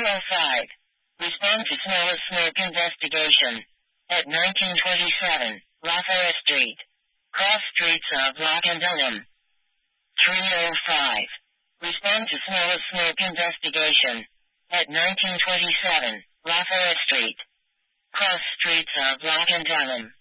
205. Respond to smell of smoke investigation. At 1927, Lafayette Street. Cross streets of Rock and Dunham. 305. Respond to smell of smoke investigation. At 1927, Lafayette Street. Cross streets of Rock and Dunham.